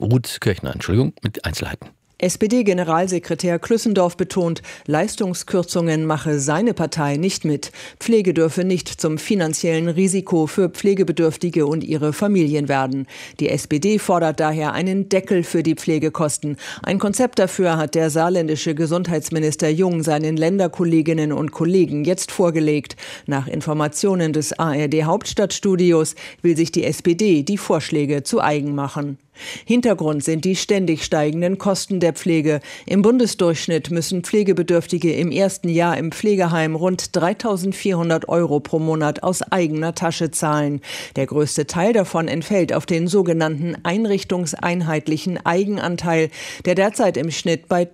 Ruth Kirchner, mit Einzelheiten. SPD-Generalsekretär Klüssendorf betont, Leistungskürzungen mache seine Partei nicht mit. Pflege dürfe nicht zum finanziellen Risiko für Pflegebedürftige und ihre Familien werden. Die SPD fordert daher einen Deckel für die Pflegekosten. Ein Konzept dafür hat der saarländische Gesundheitsminister Jung seinen Länderkolleginnen und Kollegen jetzt vorgelegt. Nach Informationen des ARD-Hauptstadtstudios will sich die SPD die Vorschläge zu eigen machen. Hintergrund sind die ständig steigenden Kosten der Pflege. Im Bundesdurchschnitt müssen Pflegebedürftige im ersten Jahr im Pflegeheim rund 3.400 € pro Monat aus eigener Tasche zahlen. Der größte Teil davon entfällt auf den sogenannten einrichtungseinheitlichen Eigenanteil, der derzeit im Schnitt bei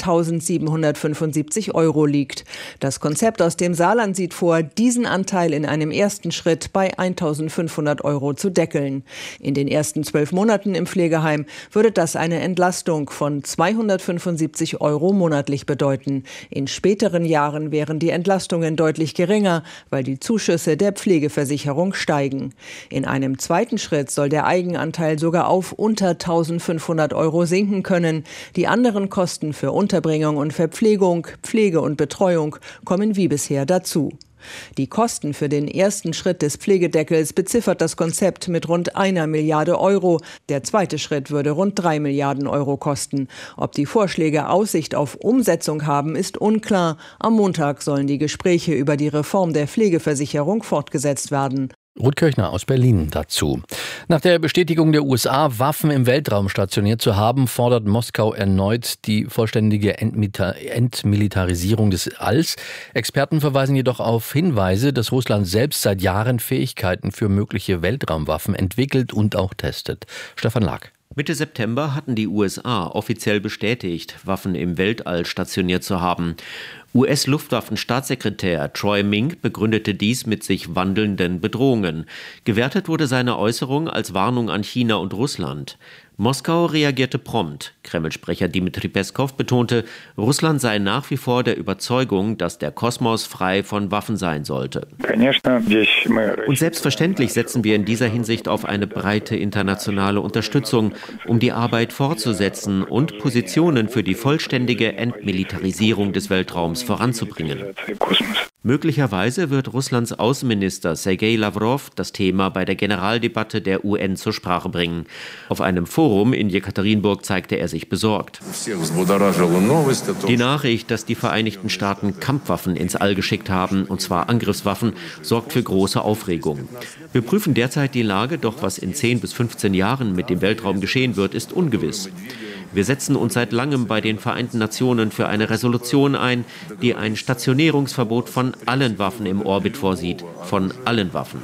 1.775 € liegt. Das Konzept aus dem Saarland sieht vor, diesen Anteil in einem ersten Schritt bei 1.500 € zu deckeln. In den ersten 12 Monaten im Pflegeheim würde das eine Entlastung von 275 € monatlich bedeuten. In späteren Jahren wären die Entlastungen deutlich geringer, weil die Zuschüsse der Pflegeversicherung steigen. In einem zweiten Schritt soll der Eigenanteil sogar auf unter 1.500 € sinken können. Die anderen Kosten für Unterbringung und Verpflegung, Pflege und Betreuung kommen wie bisher dazu. Die Kosten für den ersten Schritt des Pflegedeckels beziffert das Konzept mit rund 1 Milliarde €. Der zweite Schritt würde rund 3 Milliarden € kosten. Ob die Vorschläge Aussicht auf Umsetzung haben, ist unklar. Am Montag sollen die Gespräche über die Reform der Pflegeversicherung fortgesetzt werden. Ruth Kirchner aus Berlin dazu. Nach der Bestätigung der USA, Waffen im Weltraum stationiert zu haben, fordert Moskau erneut die vollständige Entmilitarisierung des Alls. Experten verweisen jedoch auf Hinweise, dass Russland selbst seit Jahren Fähigkeiten für mögliche Weltraumwaffen entwickelt und auch testet. Stefan Lag. Mitte September hatten die USA offiziell bestätigt, Waffen im Weltall stationiert zu haben. US-Luftwaffenstaatssekretär Troy Mink begründete dies mit sich wandelnden Bedrohungen. Gewertet wurde seine Äußerung als Warnung an China und Russland. Moskau reagierte prompt. Kreml-Sprecher Dmitri Peskow betonte, Russland sei nach wie vor der Überzeugung, dass der Kosmos frei von Waffen sein sollte. Und selbstverständlich setzen wir in dieser Hinsicht auf eine breite internationale Unterstützung, um die Arbeit fortzusetzen und Positionen für die vollständige Entmilitarisierung des Weltraums voranzubringen. Möglicherweise wird Russlands Außenminister Sergei Lavrov das Thema bei der Generaldebatte der UN zur Sprache bringen. Auf einem Forum in Jekaterinburg zeigte er sich besorgt. Die Nachricht, dass die Vereinigten Staaten Kampfwaffen ins All geschickt haben, und zwar Angriffswaffen, sorgt für große Aufregung. Wir prüfen derzeit die Lage, doch was in 10 bis 15 Jahren mit dem Weltraum geschehen wird, ist ungewiss. Wir setzen uns seit langem bei den Vereinten Nationen für eine Resolution ein, die ein Stationierungsverbot von allen Waffen im Orbit vorsieht. Von allen Waffen.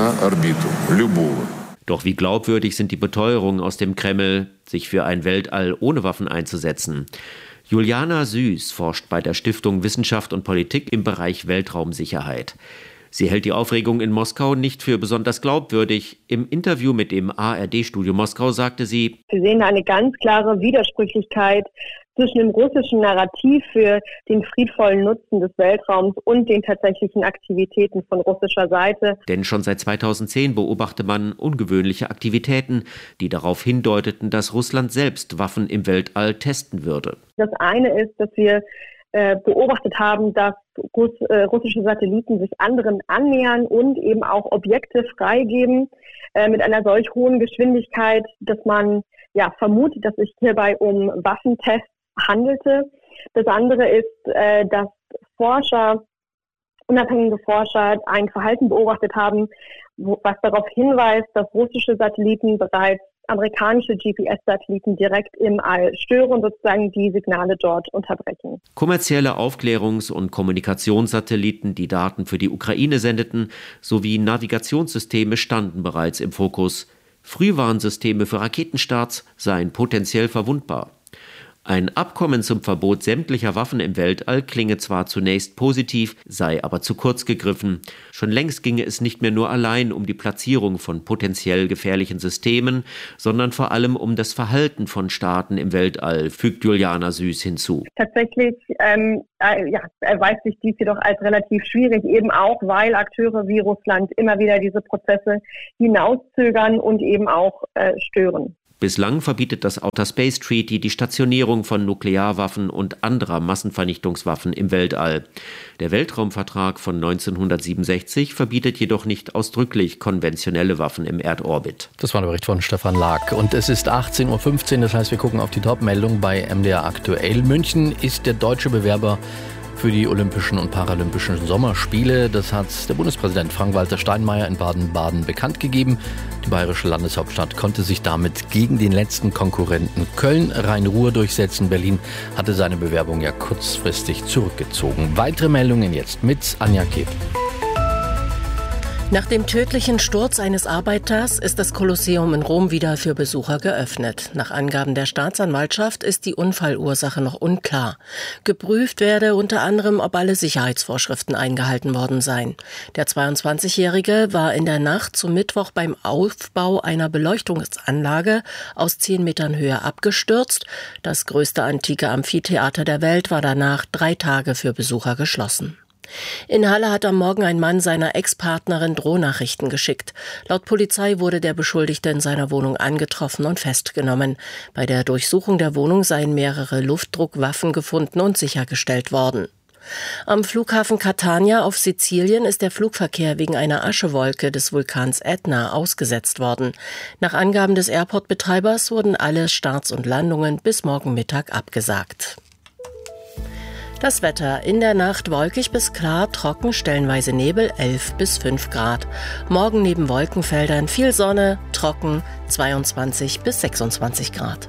Doch wie glaubwürdig sind die Beteuerungen aus dem Kreml, sich für ein Weltall ohne Waffen einzusetzen? Juliana Süß forscht bei der Stiftung Wissenschaft und Politik im Bereich Weltraumsicherheit. Sie hält die Aufregung in Moskau nicht für besonders glaubwürdig. Im Interview mit dem ARD-Studio Moskau sagte sie: Wir sehen eine ganz klare Widersprüchlichkeit zwischen dem russischen Narrativ für den friedvollen Nutzen des Weltraums und den tatsächlichen Aktivitäten von russischer Seite. Denn schon seit 2010 beobachte man ungewöhnliche Aktivitäten, die darauf hindeuteten, dass Russland selbst Waffen im Weltall testen würde. Das eine ist, dass wir beobachtet haben, dass russische Satelliten sich anderen annähern und eben auch Objekte freigeben mit einer solch hohen Geschwindigkeit, dass man vermutet, dass es sich hierbei um Waffentests handelte. Das andere ist, dass unabhängige Forscher ein Verhalten beobachtet haben, was darauf hinweist, dass russische Satelliten bereits amerikanische GPS-Satelliten direkt im All stören und sozusagen die Signale dort unterbrechen. Kommerzielle Aufklärungs- und Kommunikationssatelliten, die Daten für die Ukraine sendeten, sowie Navigationssysteme standen bereits im Fokus. Frühwarnsysteme für Raketenstarts seien potenziell verwundbar. Ein Abkommen zum Verbot sämtlicher Waffen im Weltall klinge zwar zunächst positiv, sei aber zu kurz gegriffen. Schon längst ginge es nicht mehr nur allein um die Platzierung von potenziell gefährlichen Systemen, sondern vor allem um das Verhalten von Staaten im Weltall, fügt Juliana Süß hinzu. Tatsächlich erweist sich dies jedoch als relativ schwierig, eben auch, weil Akteure wie Russland immer wieder diese Prozesse hinauszögern und eben auch stören. Bislang verbietet das Outer Space Treaty die Stationierung von Nuklearwaffen und anderer Massenvernichtungswaffen im Weltall. Der Weltraumvertrag von 1967 verbietet jedoch nicht ausdrücklich konventionelle Waffen im Erdorbit. Das war der Bericht von Stefan Laak. Und es ist 18.15 Uhr, das heißt, wir gucken auf die Top-Meldung bei MDR aktuell. München ist der deutsche Bewerber für die Olympischen und Paralympischen Sommerspiele. Das hat der Bundespräsident Frank-Walter Steinmeier in Baden-Baden bekannt gegeben. Die bayerische Landeshauptstadt konnte sich damit gegen den letzten Konkurrenten Köln-Rhein-Ruhr durchsetzen. Berlin hatte seine Bewerbung ja kurzfristig zurückgezogen. Weitere Meldungen jetzt mit Anja Kepp. Nach dem tödlichen Sturz eines Arbeiters ist das Kolosseum in Rom wieder für Besucher geöffnet. Nach Angaben der Staatsanwaltschaft ist die Unfallursache noch unklar. Geprüft werde unter anderem, ob alle Sicherheitsvorschriften eingehalten worden seien. Der 22-Jährige war in der Nacht zum Mittwoch beim Aufbau einer Beleuchtungsanlage aus 10 Metern Höhe abgestürzt. Das größte antike Amphitheater der Welt war danach 3 Tage für Besucher geschlossen. In Halle hat am Morgen ein Mann seiner Ex-Partnerin Drohnachrichten geschickt. Laut Polizei wurde der Beschuldigte in seiner Wohnung angetroffen und festgenommen. Bei der Durchsuchung der Wohnung seien mehrere Luftdruckwaffen gefunden und sichergestellt worden. Am Flughafen Catania auf Sizilien ist der Flugverkehr wegen einer Aschewolke des Vulkans Ätna ausgesetzt worden. Nach Angaben des Airport-Betreibers wurden alle Starts und Landungen bis morgen Mittag abgesagt. Das Wetter: in der Nacht wolkig bis klar, trocken, stellenweise Nebel, 11 bis 5 Grad. Morgen neben Wolkenfeldern viel Sonne, trocken, 22 bis 26 Grad.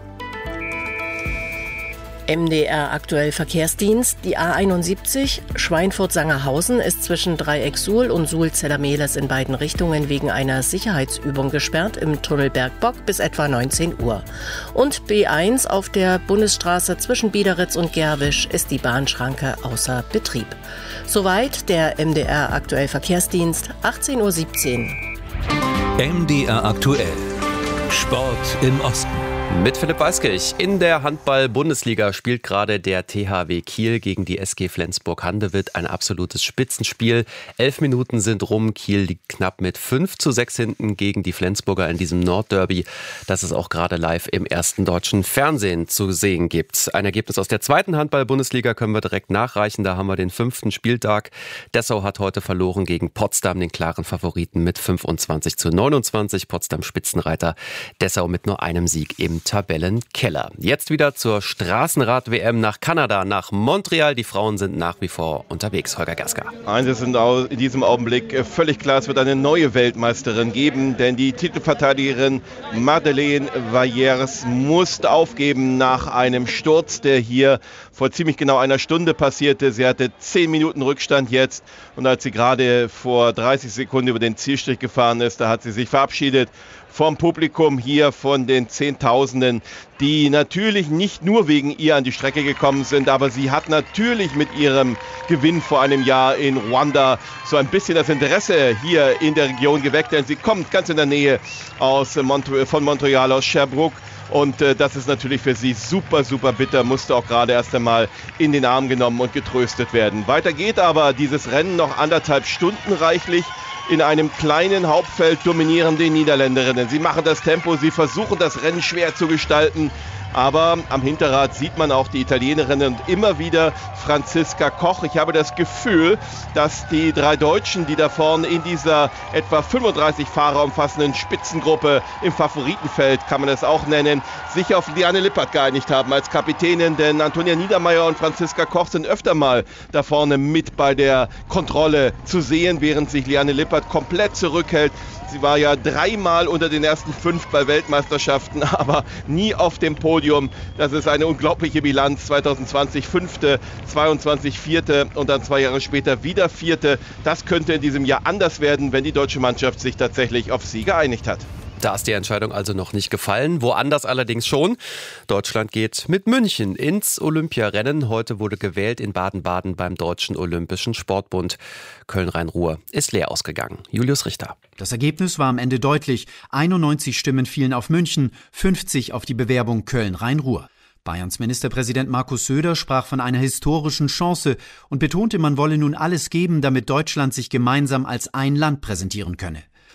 MDR aktuell Verkehrsdienst. Die A71 Schweinfurt-Sangerhausen ist zwischen Dreieck Suhl und Suhl-Zellermehles in beiden Richtungen wegen einer Sicherheitsübung gesperrt im Tunnel Bergbock bis etwa 19 Uhr. Und B1 auf der Bundesstraße zwischen Biederitz und Gerwisch ist die Bahnschranke außer Betrieb. Soweit der MDR aktuell Verkehrsdienst, 18.17 Uhr. MDR aktuell. Sport im Osten. Mit Philipp Weiskirch. In der Handball-Bundesliga spielt gerade der THW Kiel gegen die SG Flensburg-Handewitt. Ein absolutes Spitzenspiel. 11 Minuten sind rum. Kiel liegt knapp mit 5:6 hinten gegen die Flensburger in diesem Nordderby, das es auch gerade live im ersten deutschen Fernsehen zu sehen gibt. Ein Ergebnis aus der zweiten Handball-Bundesliga können wir direkt nachreichen. Da haben wir den 5. Spieltag. Dessau hat heute verloren gegen Potsdam, den klaren Favoriten, mit 25:29. Potsdam Spitzenreiter, Dessau mit nur einem Sieg im Tabellenkeller. Jetzt wieder zur Straßenrad-WM nach Kanada, nach Montreal. Die Frauen sind nach wie vor unterwegs. Holger Gerska. Eins ist in diesem Augenblick völlig klar, es wird eine neue Weltmeisterin geben, denn die Titelverteidigerin Madeleine Vallers musste aufgeben nach einem Sturz, der hier vor ziemlich genau einer Stunde passierte. Sie hatte 10 Minuten Rückstand jetzt und als sie gerade vor 30 Sekunden über den Zielstrich gefahren ist, da hat sie sich verabschiedet vom Publikum hier, von den Zehntausenden, die natürlich nicht nur wegen ihr an die Strecke gekommen sind, aber sie hat natürlich mit ihrem Gewinn vor einem Jahr in Ruanda so ein bisschen das Interesse hier in der Region geweckt, denn sie kommt ganz in der Nähe von Montreal, aus Sherbrooke. Und das ist natürlich für sie super, super bitter, musste auch gerade erst einmal in den Arm genommen und getröstet werden. Weiter geht aber dieses Rennen noch 1,5 Stunden reichlich. In einem kleinen Hauptfeld dominieren die Niederländerinnen. Sie machen das Tempo, sie versuchen das Rennen schwer zu gestalten. Aber am Hinterrad sieht man auch die Italienerinnen und immer wieder Franziska Koch. Ich habe das Gefühl, dass die 3 Deutschen, die da vorne in dieser etwa 35 Fahrer umfassenden Spitzengruppe im Favoritenfeld, kann man es auch nennen, sich auf Liane Lippert geeinigt haben als Kapitänin. Denn Antonia Niedermeyer und Franziska Koch sind öfter mal da vorne mit bei der Kontrolle zu sehen, während sich Liane Lippert komplett zurückhält. Sie war ja 3-mal unter den ersten 5 bei Weltmeisterschaften, aber nie auf dem Podium. Das ist eine unglaubliche Bilanz. 2020 5., 22 4. und dann 2 Jahre später wieder 4. Das könnte in diesem Jahr anders werden, wenn die deutsche Mannschaft sich tatsächlich auf sie geeinigt hat. Da ist die Entscheidung also noch nicht gefallen, woanders allerdings schon. Deutschland geht mit München ins Olympiarennen. Heute wurde gewählt in Baden-Baden beim Deutschen Olympischen Sportbund. Köln-Rhein-Ruhr ist leer ausgegangen. Julius Richter. Das Ergebnis war am Ende deutlich. 91 Stimmen fielen auf München, 50 auf die Bewerbung Köln-Rhein-Ruhr. Bayerns Ministerpräsident Markus Söder sprach von einer historischen Chance und betonte, man wolle nun alles geben, damit Deutschland sich gemeinsam als ein Land präsentieren könne.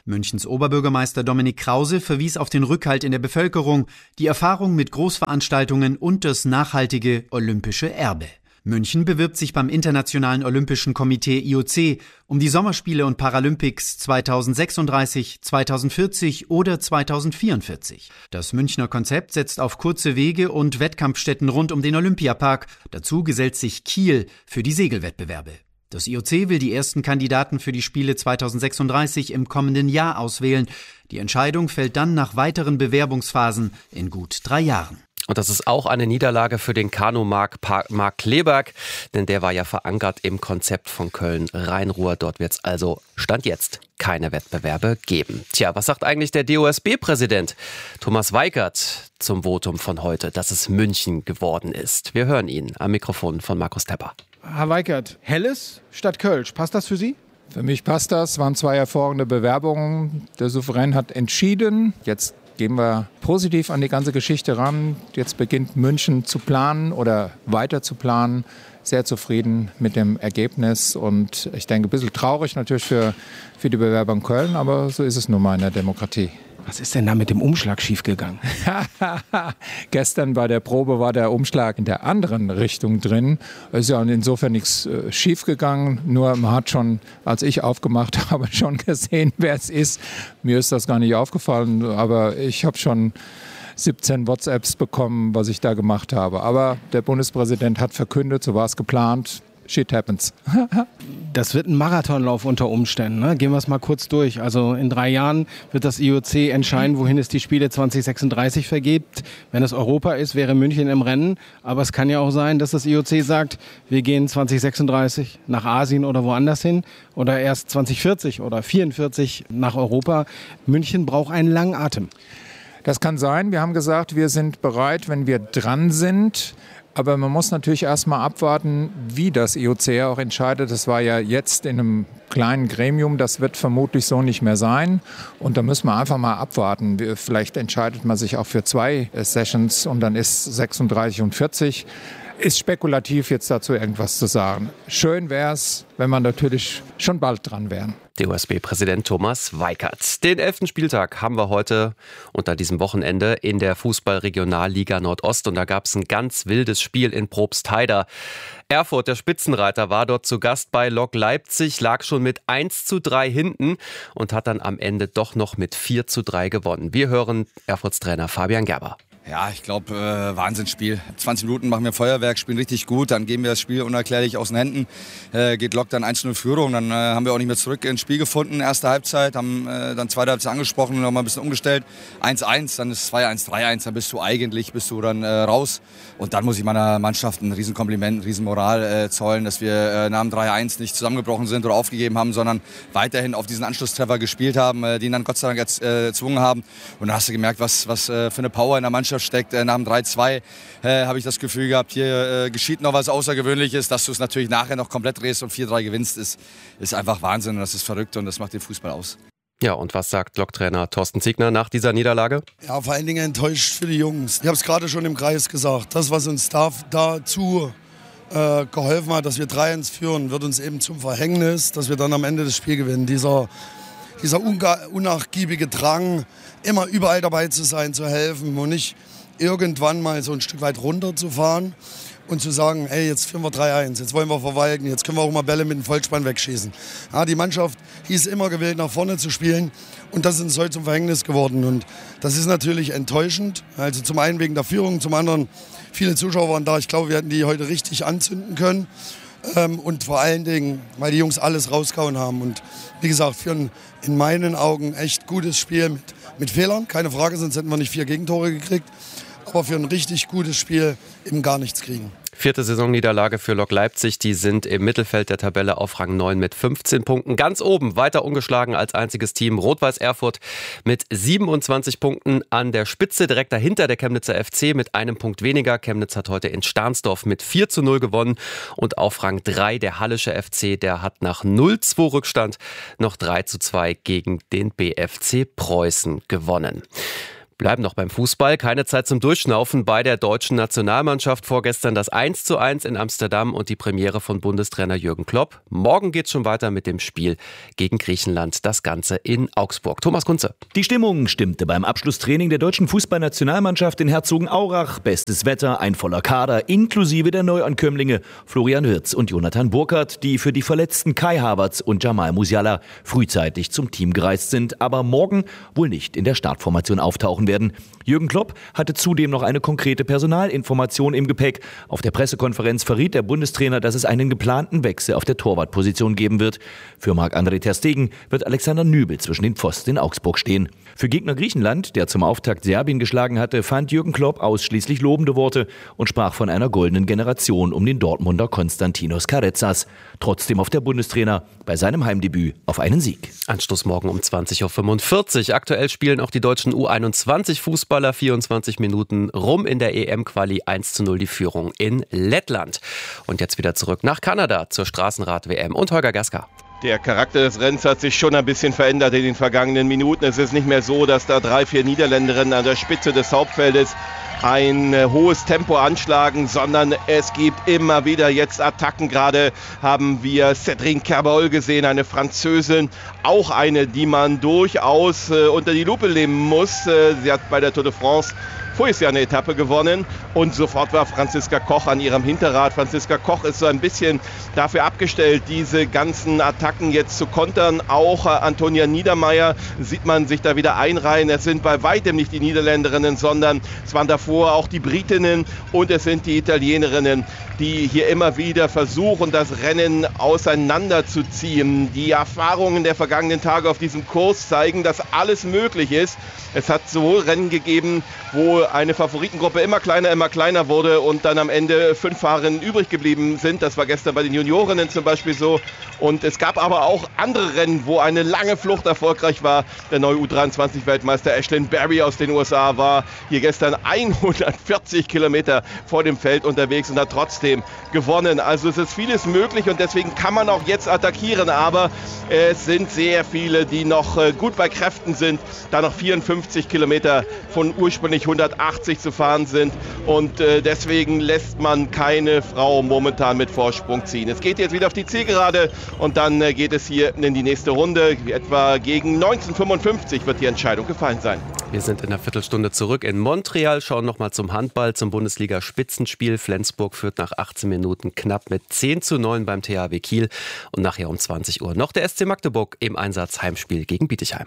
Münchens Oberbürgermeister Dominik Krause verwies auf den Rückhalt in der Bevölkerung, die Erfahrung mit Großveranstaltungen und das nachhaltige olympische Erbe. München bewirbt sich beim Internationalen Olympischen Komitee IOC um die Sommerspiele und Paralympics 2036, 2040 oder 2044. Das Münchner Konzept setzt auf kurze Wege und Wettkampfstätten rund um den Olympiapark. Dazu gesellt sich Kiel für die Segelwettbewerbe. Das IOC will die ersten Kandidaten für die Spiele 2036 im kommenden Jahr auswählen. Die Entscheidung fällt dann nach weiteren Bewerbungsphasen in gut 3 Jahren. Und das ist auch eine Niederlage für den Kanu-Mark Marc Kleberg, denn der war ja verankert im Konzept von Köln-Rhein-Ruhr. Dort wird es also Stand jetzt keine Wettbewerbe geben. Tja, was sagt eigentlich der DOSB-Präsident Thomas Weikert zum Votum von heute, dass es München geworden ist? Wir hören ihn am Mikrofon von Markus Tepper. Herr Weikert, Helles statt Kölsch, passt das für Sie? Für mich passt das. Es waren 2 hervorragende Bewerbungen. Der Souverän hat entschieden. Jetzt gehen wir positiv an die ganze Geschichte ran. Jetzt beginnt München zu planen oder weiter zu planen. Sehr zufrieden mit dem Ergebnis und ich denke, ein bisschen traurig natürlich für die Bewerber in Köln, aber so ist es nun mal in der Demokratie. Was ist denn da mit dem Umschlag schiefgegangen? Gestern bei der Probe war der Umschlag in der anderen Richtung drin. Es ist ja insofern nichts schiefgegangen. Nur man hat schon, als ich aufgemacht habe, schon gesehen, wer es ist. Mir ist das gar nicht aufgefallen, aber ich habe schon 17 WhatsApps bekommen, was ich da gemacht habe. Aber der Bundespräsident hat verkündet, so war es geplant. Shit happens. Das wird ein Marathonlauf unter Umständen. Ne? Gehen wir es mal kurz durch. Also in 3 Jahren wird das IOC entscheiden, wohin es die Spiele 2036 vergibt. Wenn es Europa ist, wäre München im Rennen. Aber es kann ja auch sein, dass das IOC sagt, wir gehen 2036 nach Asien oder woanders hin. Oder erst 2040 oder 2044 nach Europa. München braucht einen langen Atem. Das kann sein. Wir haben gesagt, wir sind bereit, wenn wir dran sind. Aber man muss natürlich erst mal abwarten, wie das IOC auch entscheidet. Das war ja jetzt in einem kleinen Gremium, das wird vermutlich so nicht mehr sein. Und da müssen wir einfach mal abwarten. Vielleicht entscheidet man sich auch für 2 Sessions und dann ist 36 und 40. Ist spekulativ, jetzt dazu irgendwas zu sagen. Schön wäre es, wenn man natürlich schon bald dran wären. DOSB-Präsident Thomas Weikert. Den 11. Spieltag haben wir heute unter diesem Wochenende in der Fußball-Regionalliga Nordost. Und da gab es ein ganz wildes Spiel in Probstheida. Erfurt, der Spitzenreiter, war dort zu Gast bei Lok Leipzig, lag schon mit 1:3 hinten und hat dann am Ende doch noch mit 4:3 gewonnen. Wir hören Erfurts Trainer Fabian Gerber. Ja, ich glaube, Wahnsinnsspiel. 20 Minuten machen wir Feuerwerk, spielen richtig gut, dann geben wir das Spiel unerklärlich aus den Händen. Geht Lok dann 1:0 Führung, dann haben wir auch nicht mehr zurück ins Spiel gefunden. Erste Halbzeit, haben dann zweite Halbzeit angesprochen und nochmal ein bisschen umgestellt. 1:1, dann ist 2:1, 3:1, dann bist du dann raus. Und dann muss ich meiner Mannschaft ein Riesenkompliment, ein Riesenmoral zollen, dass wir nach dem 3:1 nicht zusammengebrochen sind oder aufgegeben haben, sondern weiterhin auf diesen Anschlusstreffer gespielt haben, die ihn dann Gott sei Dank erzwungen haben. Und da hast du gemerkt, was für eine Power in der Mannschaft steckt. Nach dem 3:2 habe ich das Gefühl gehabt, hier geschieht noch was Außergewöhnliches. Dass du es natürlich nachher noch komplett drehst und 4:3 gewinnst, ist einfach Wahnsinn und das ist verrückt und das macht den Fußball aus. Ja, und was sagt Loktrainer Thorsten Ziegner nach dieser Niederlage? Ja, vor allen Dingen enttäuscht für die Jungs. Ich habe es gerade schon im Kreis gesagt. Das, was uns dazu geholfen hat, dass wir 3:1 führen, wird uns eben zum Verhängnis, dass wir dann am Ende das Spiel gewinnen. Dieser unnachgiebige Drang, immer überall dabei zu sein, zu helfen und nicht irgendwann mal so ein Stück weit runterzufahren und zu sagen, hey, jetzt führen wir 3:1, jetzt wollen wir verwalten, jetzt können wir auch mal Bälle mit dem Vollspann wegschießen. Ja, die Mannschaft hieß immer gewillt, nach vorne zu spielen und das ist uns heute zum Verhängnis geworden und das ist natürlich enttäuschend. Also zum einen wegen der Führung, zum anderen viele Zuschauer waren da. Ich glaube, wir hätten die heute richtig anzünden können. Und vor allen Dingen, weil die Jungs alles rausgehauen haben. Und wie gesagt, für ein in meinen Augen echt gutes Spiel mit Fehlern, keine Frage, sonst hätten wir nicht 4 Gegentore gekriegt. Aber für ein richtig gutes Spiel eben gar nichts kriegen. 4. Saisonniederlage für Lok Leipzig. Die sind im Mittelfeld der Tabelle auf Rang 9 mit 15 Punkten. Ganz oben, weiter ungeschlagen als einziges Team, Rot-Weiß Erfurt mit 27 Punkten an der Spitze. Direkt dahinter der Chemnitzer FC mit 1 Punkt weniger. Chemnitz hat heute in Stahnsdorf mit 4:0 gewonnen. Und auf Rang 3 der Hallische FC, der hat nach 0:2 Rückstand noch 3:2 gegen den BFC Preußen gewonnen. Bleiben noch beim Fußball. Keine Zeit zum Durchschnaufen bei der deutschen Nationalmannschaft. Vorgestern das 1:1 in Amsterdam und die Premiere von Bundestrainer Jürgen Klopp. Morgen geht's schon weiter mit dem Spiel gegen Griechenland. Das Ganze in Augsburg. Thomas Kunze. Die Stimmung stimmte beim Abschlusstraining der deutschen Fußballnationalmannschaft in Herzogenaurach. Bestes Wetter, ein voller Kader, inklusive der Neuankömmlinge Florian Wirtz und Jonathan Burkhardt, die für die verletzten Kai Havertz und Jamal Musiala frühzeitig zum Team gereist sind, aber morgen wohl nicht in der Startformation auftauchen werden. Jürgen Klopp hatte zudem noch eine konkrete Personalinformation im Gepäck. Auf der Pressekonferenz verriet der Bundestrainer, dass es einen geplanten Wechsel auf der Torwartposition geben wird. Für Marc-André ter Stegen wird Alexander Nübel zwischen den Pfosten in Augsburg stehen. Für Gegner Griechenland, der zum Auftakt Serbien geschlagen hatte, fand Jürgen Klopp ausschließlich lobende Worte und sprach von einer goldenen Generation um den Dortmunder Konstantinos Karezas. Trotzdem auf der Bundestrainer bei seinem Heimdebüt auf einen Sieg. Anstoß morgen um 20:45 Uhr. Aktuell spielen auch die deutschen U21-Fußballer 24 Minuten rum in der EM-Quali 1:0 die Führung in Lettland. Und jetzt wieder zurück nach Kanada zur Straßenrad-WM und Holger Gaska. Der Charakter des Rennens hat sich schon ein bisschen verändert in den vergangenen Minuten. Es ist nicht mehr so, dass da 3-4 Niederländerinnen an der Spitze des Hauptfeldes ein hohes Tempo anschlagen, sondern es gibt immer wieder jetzt Attacken. Gerade haben wir Cédrine Kerbol gesehen, eine Französin, auch eine, die man durchaus unter die Lupe nehmen muss. Sie hat bei der Tour de France voriges Jahr eine Etappe gewonnen und sofort war Franziska Koch an ihrem Hinterrad. Franziska Koch ist so ein bisschen dafür abgestellt, diese ganzen Attacken jetzt zu kontern. Auch Antonia Niedermeier sieht man sich da wieder einreihen. Es sind bei weitem nicht die Niederländerinnen, sondern es waren davor auch die Britinnen und es sind die Italienerinnen, die hier immer wieder versuchen, das Rennen auseinanderzuziehen. Die Erfahrungen der vergangenen Tage auf diesem Kurs zeigen, dass alles möglich ist. Es hat sowohl Rennen gegeben, wo eine Favoritengruppe immer kleiner wurde und dann am Ende 5 Fahrerinnen übrig geblieben sind. Das war gestern bei den Juniorinnen zum Beispiel so. Und es gab aber auch andere Rennen, wo eine lange Flucht erfolgreich war. Der neue U23-Weltmeister Ashlyn Berry aus den USA war hier gestern 140 Kilometer vor dem Feld unterwegs und hat trotzdem gewonnen. Also es ist vieles möglich und deswegen kann man auch jetzt attackieren. Aber es sind sehr viele, die noch gut bei Kräften sind. Da noch 54 Kilometer von ursprünglich 180 zu fahren sind. Und deswegen lässt man keine Frau momentan mit Vorsprung ziehen. Es geht jetzt wieder auf die Zielgerade und dann geht es hier in die nächste Runde. Etwa gegen 19:55 wird die Entscheidung gefallen sein. Wir sind in einer Viertelstunde zurück in Montreal, schauen nochmal zum Handball, zum Bundesliga-Spitzenspiel. Flensburg führt nach 18 Minuten knapp mit 10:9 beim THW Kiel. Und nachher um 20 Uhr noch der SC Magdeburg im Einsatz Heimspiel gegen Bietigheim.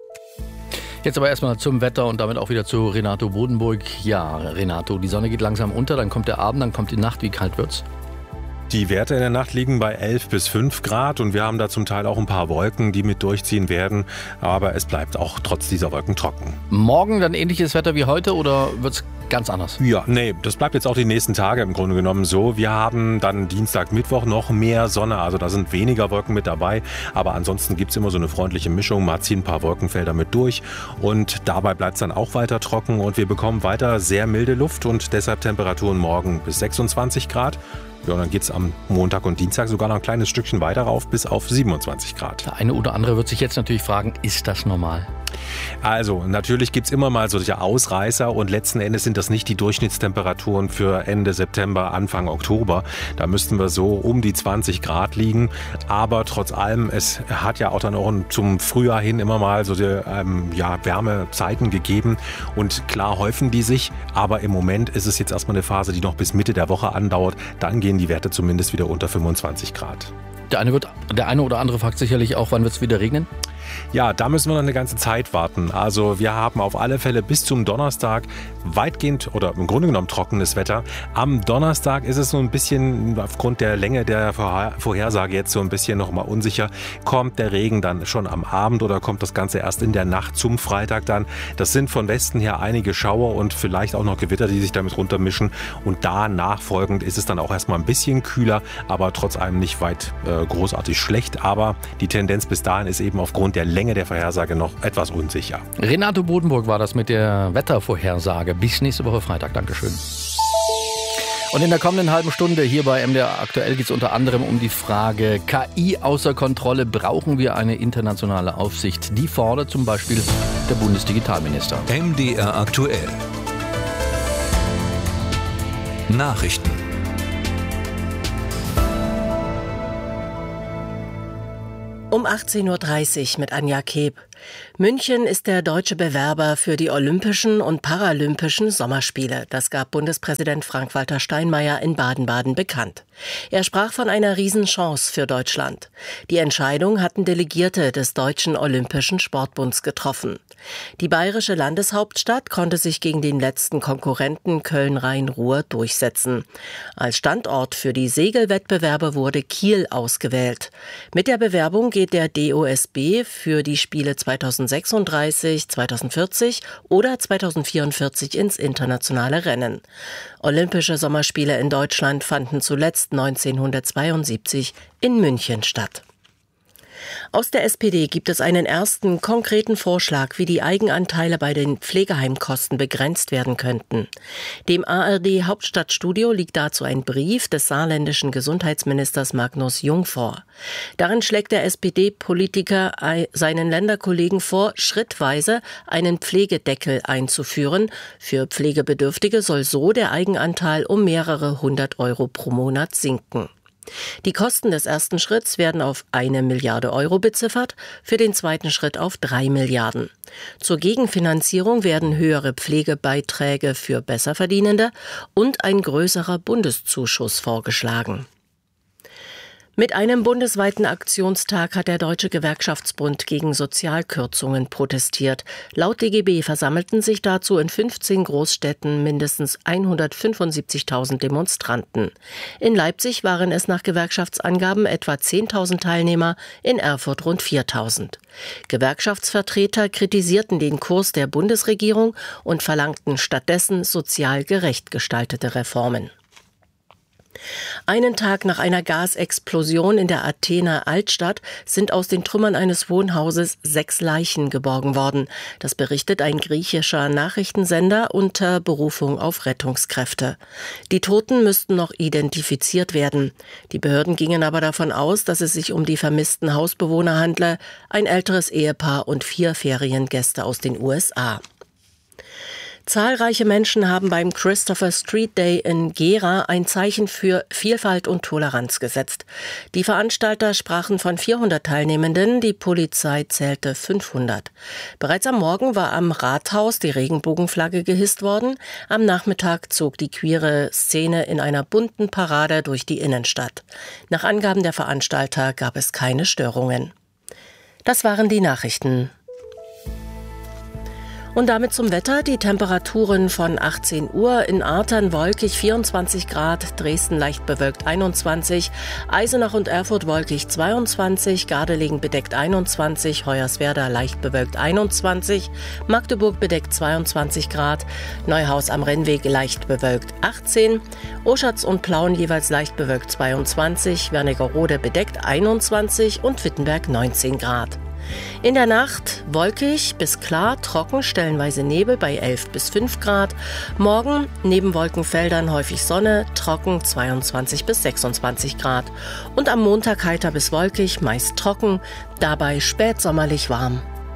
Jetzt aber erstmal zum Wetter und damit auch wieder zu Renato Bodenburg. Ja, Renato, die Sonne geht langsam unter, dann kommt der Abend, dann kommt die Nacht. Wie kalt wird's? Die Werte in der Nacht liegen bei 11 bis 5 Grad und wir haben da zum Teil auch ein paar Wolken, die mit durchziehen werden. Aber es bleibt auch trotz dieser Wolken trocken. Morgen dann ähnliches Wetter wie heute oder wird's ganz anders? Ja, nee, das bleibt jetzt auch die nächsten Tage im Grunde genommen so. Wir haben dann Dienstag, Mittwoch noch mehr Sonne, also da sind weniger Wolken mit dabei. Aber ansonsten gibt es immer so eine freundliche Mischung. Man zieht ein paar Wolkenfelder mit durch und dabei bleibt es dann auch weiter trocken und wir bekommen weiter sehr milde Luft und deshalb Temperaturen morgen bis 26 Grad. Ja, und dann geht es am Montag und Dienstag sogar noch ein kleines Stückchen weiter rauf bis auf 27 Grad. Der eine oder andere wird sich jetzt natürlich fragen, ist das normal? Also, natürlich gibt es immer mal solche Ausreißer und letzten Endes sind das nicht die Durchschnittstemperaturen für Ende September, Anfang Oktober. Da müssten wir so um die 20 Grad liegen. Aber trotz allem, es hat ja auch dann auch zum Frühjahr hin immer mal so die, Wärmezeiten gegeben. Und klar häufen die sich, aber im Moment ist es jetzt erstmal eine Phase, die noch bis Mitte der Woche andauert. Dann gehen die Werte zumindest wieder unter 25 Grad. Der eine oder andere fragt sicherlich auch, wann wird es wieder regnen? Ja, da müssen wir noch eine ganze Zeit warten. Also wir haben auf alle Fälle bis zum Donnerstag weitgehend oder im Grunde genommen trockenes Wetter. Am Donnerstag ist es so ein bisschen aufgrund der Länge der Vorhersage jetzt so ein bisschen nochmal unsicher. Kommt der Regen dann schon am Abend oder kommt das Ganze erst in der Nacht zum Freitag dann? Das sind von Westen her einige Schauer und vielleicht auch noch Gewitter, die sich damit runtermischen. Und da nachfolgend ist es dann auch erstmal ein bisschen kühler, aber trotz allem nicht weit großartig schlecht. Aber die Tendenz bis dahin ist eben aufgrund der Länge der Vorhersage noch etwas unsicher. Renato Bodenburg war das mit der Wettervorhersage. Bis nächste Woche Freitag. Dankeschön. Und in der kommenden halben Stunde hier bei MDR Aktuell geht es unter anderem um die Frage KI außer Kontrolle. Brauchen wir eine internationale Aufsicht? Die fordert zum Beispiel der der Bundesdigitalminister. MDR aktuell. Nachrichten. Um 18.30 Uhr mit Anja Keb. München ist der deutsche Bewerber für die Olympischen und Paralympischen Sommerspiele. Das gab Bundespräsident Frank-Walter Steinmeier in Baden-Baden bekannt. Er sprach von einer Riesenchance für Deutschland. Die Entscheidung hatten Delegierte des Deutschen Olympischen Sportbunds getroffen. Die bayerische Landeshauptstadt konnte sich gegen den letzten Konkurrenten Köln-Rhein-Ruhr durchsetzen. Als Standort für die Segelwettbewerbe wurde Kiel ausgewählt. Mit der Bewerbung geht der DOSB für die Spiele 2036, 2040 oder 2044 ins internationale Rennen. Olympische Sommerspiele in Deutschland fanden zuletzt 1972 in München statt. Aus der SPD gibt es einen ersten konkreten Vorschlag, wie die Eigenanteile bei den Pflegeheimkosten begrenzt werden könnten. Dem ARD Hauptstadtstudio liegt dazu ein Brief des saarländischen Gesundheitsministers Magnus Jung vor. Darin schlägt der SPD-Politiker seinen Länderkollegen vor, schrittweise einen Pflegedeckel einzuführen. Für Pflegebedürftige soll so der Eigenanteil um mehrere 100 € pro Monat sinken. Die Kosten des ersten Schritts werden auf 1 Milliarde € beziffert, für den zweiten Schritt auf 3 Milliarden. Zur Gegenfinanzierung werden höhere Pflegebeiträge für Besserverdienende und ein größerer Bundeszuschuss vorgeschlagen. Mit einem bundesweiten Aktionstag hat der Deutsche Gewerkschaftsbund gegen Sozialkürzungen protestiert. Laut DGB versammelten sich dazu in 15 Großstädten mindestens 175.000 Demonstranten. In Leipzig waren es nach Gewerkschaftsangaben etwa 10.000 Teilnehmer, in Erfurt rund 4.000. Gewerkschaftsvertreter kritisierten den Kurs der Bundesregierung und verlangten stattdessen sozial gerecht gestaltete Reformen. Einen Tag nach einer Gasexplosion in der Athener Altstadt sind aus den Trümmern eines Wohnhauses 6 Leichen geborgen worden. Das berichtet ein griechischer Nachrichtensender unter Berufung auf Rettungskräfte. Die Toten müssten noch identifiziert werden. Die Behörden gingen aber davon aus, dass es sich um die vermissten Hausbewohner handle, ein älteres Ehepaar und 4 Feriengäste aus den USA. Zahlreiche Menschen haben beim Christopher Street Day in Gera ein Zeichen für Vielfalt und Toleranz gesetzt. Die Veranstalter sprachen von 400 Teilnehmenden, die Polizei zählte 500. Bereits am Morgen war am Rathaus die Regenbogenflagge gehisst worden. Am Nachmittag zog die queere Szene in einer bunten Parade durch die Innenstadt. Nach Angaben der Veranstalter gab es keine Störungen. Das waren die Nachrichten. Und damit zum Wetter. Die Temperaturen von 18 Uhr in Artern wolkig 24 Grad, Dresden leicht bewölkt 21, Eisenach und Erfurt wolkig 22, Gardelegen bedeckt 21, Hoyerswerda leicht bewölkt 21, Magdeburg bedeckt 22 Grad, Neuhaus am Rennweg leicht bewölkt 18, Oschatz und Plauen jeweils leicht bewölkt 22, Wernigerode bedeckt 21 und Wittenberg 19 Grad. In der Nacht wolkig bis klar, trocken, stellenweise Nebel bei 11 bis 5 Grad. Morgen neben Wolkenfeldern häufig Sonne, trocken 22 bis 26 Grad. Und am Montag heiter bis wolkig, meist trocken, dabei spätsommerlich warm.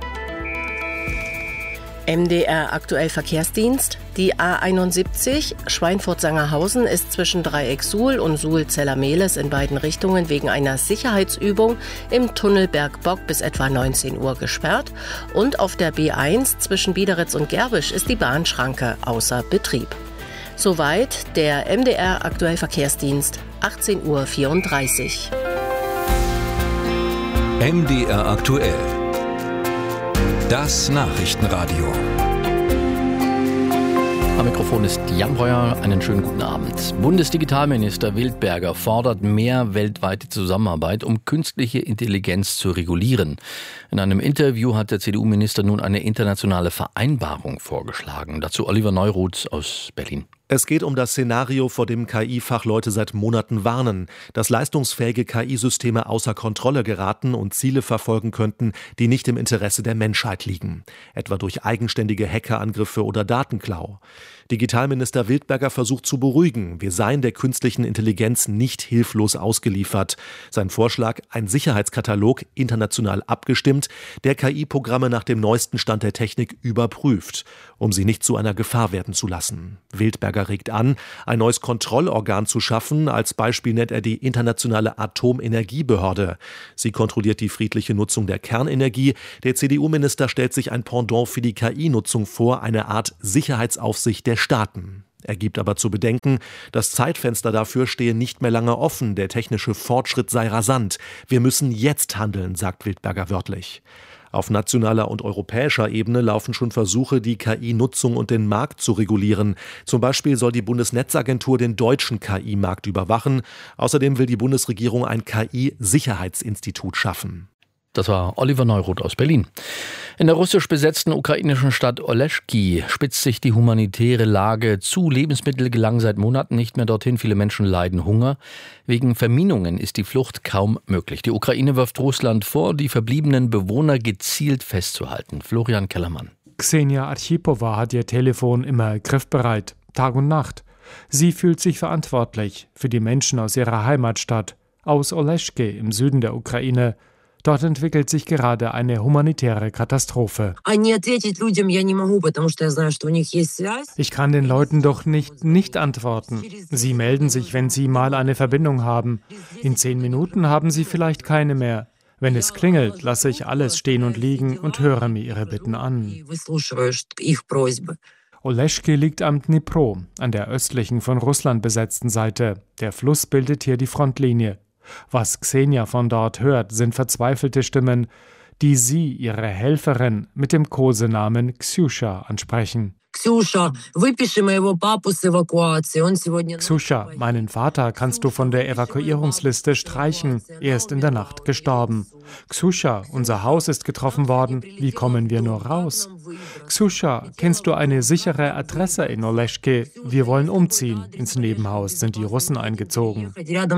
MDR aktuell Verkehrsdienst. Die A71 Schweinfurt-Sangerhausen ist zwischen Dreieck Suhl und Suhl-Zellermehles in beiden Richtungen wegen einer Sicherheitsübung im Tunnel Bergbock bis etwa 19 Uhr gesperrt. Und auf der B1 zwischen Biederitz und Gerwisch ist die Bahnschranke außer Betrieb. Soweit der MDR aktuell Verkehrsdienst, 18:34 Uhr. MDR aktuell. Das Nachrichtenradio. Am Mikrofon ist Jan Breuer. Einen schönen guten Abend. Bundesdigitalminister Wildberger fordert mehr weltweite Zusammenarbeit, um künstliche Intelligenz zu regulieren. In einem Interview hat der CDU-Minister nun eine internationale Vereinbarung vorgeschlagen. Dazu Oliver Neuroth aus Berlin. Es geht um das Szenario, vor dem KI-Fachleute seit Monaten warnen, dass leistungsfähige KI-Systeme außer Kontrolle geraten und Ziele verfolgen könnten, die nicht im Interesse der Menschheit liegen, etwa durch eigenständige Hackerangriffe oder Datenklau. Digitalminister Wildberger versucht zu beruhigen, wir seien der künstlichen Intelligenz nicht hilflos ausgeliefert. Sein Vorschlag, ein Sicherheitskatalog, international abgestimmt, der KI-Programme nach dem neuesten Stand der Technik überprüft, um sie nicht zu einer Gefahr werden zu lassen. Wildberger regt an, ein neues Kontrollorgan zu schaffen. Als Beispiel nennt er die Internationale Atomenergiebehörde. Sie kontrolliert die friedliche Nutzung der Kernenergie. Der CDU-Minister stellt sich ein Pendant für die KI-Nutzung vor, eine Art Sicherheitsaufsicht der Staaten. Er gibt aber zu bedenken, das Zeitfenster dafür stehe nicht mehr lange offen, der technische Fortschritt sei rasant. Wir müssen jetzt handeln, sagt Wildberger wörtlich. Auf nationaler und europäischer Ebene laufen schon Versuche, die KI-Nutzung und den Markt zu regulieren. Zum Beispiel soll die Bundesnetzagentur den deutschen KI-Markt überwachen. Außerdem will die Bundesregierung ein KI-Sicherheitsinstitut schaffen. Das war Oliver Neuroth aus Berlin. In der russisch besetzten ukrainischen Stadt Oleschki spitzt sich die humanitäre Lage zu. Lebensmittel gelangen seit Monaten nicht mehr dorthin. Viele Menschen leiden Hunger. Wegen Verminungen ist die Flucht kaum möglich. Die Ukraine wirft Russland vor, die verbliebenen Bewohner gezielt festzuhalten. Florian Kellermann. Ksenia Archipowa hat ihr Telefon immer griffbereit, Tag und Nacht. Sie fühlt sich verantwortlich für die Menschen aus ihrer Heimatstadt, aus Oleschki im Süden der Ukraine. Dort entwickelt sich gerade eine humanitäre Katastrophe. Ich kann den Leuten doch nicht antworten. Sie melden sich, wenn sie mal eine Verbindung haben. In 10 Minuten haben sie vielleicht keine mehr. Wenn es klingelt, lasse ich alles stehen und liegen und höre mir ihre Bitten an. Oleschki liegt am Dnipro, an der östlichen von Russland besetzten Seite. Der Fluss bildet hier die Frontlinie. Was Ksenia von dort hört, sind verzweifelte Stimmen, die sie, ihre Helferin, mit dem Kosenamen Ksjuscha ansprechen. Ksjuscha, meinen Vater kannst du von der Evakuierungsliste streichen. Er ist in der Nacht gestorben. Ksjuscha, unser Haus ist getroffen worden. Wie kommen wir nur raus? Ksjuscha, kennst du eine sichere Adresse in Oleschki? Wir wollen umziehen. Ins Nebenhaus sind die Russen eingezogen.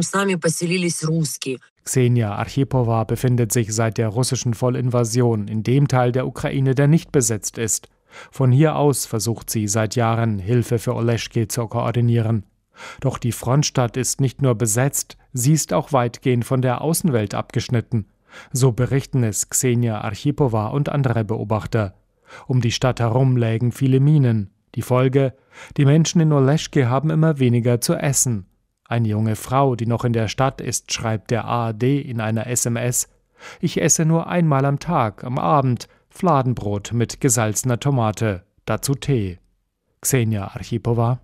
Ksenia Archipowa befindet sich seit der russischen Vollinvasion in dem Teil der Ukraine, der nicht besetzt ist. Von hier aus versucht sie seit Jahren, Hilfe für Oleschki zu koordinieren. Doch die Frontstadt ist nicht nur besetzt, sie ist auch weitgehend von der Außenwelt abgeschnitten. So berichten es Ksenia Archipowa und andere Beobachter. Um die Stadt herum lägen viele Minen. Die Folge: Die Menschen in Oleschki haben immer weniger zu essen. Eine junge Frau, die noch in der Stadt ist, schreibt der ARD in einer SMS: Ich esse nur einmal am Tag, am Abend, Fladenbrot mit gesalzener Tomate, dazu Tee. Ksenia Archipowa.